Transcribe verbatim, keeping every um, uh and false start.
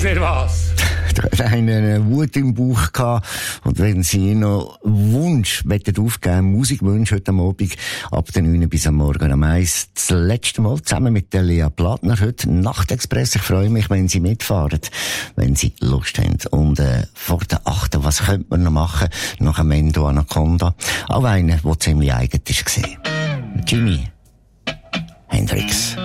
mir was. Du hast eine Wut im Bauch gehabt. Und wenn Sie noch Wunsch aufgeben, Musikwunsch heute Abend, ab der neun bis am Morgen am eins, das letzte Mal zusammen mit der Lea Plattner heute Nachtexpress. Ich freue mich, wenn Sie mitfahren, wenn Sie Lust haben. Und äh, vor der achten, was könnte man noch machen nach dem Endo Anaconda? Auch einer, der ziemlich eigen ist gesehen. Jimi Hendrix.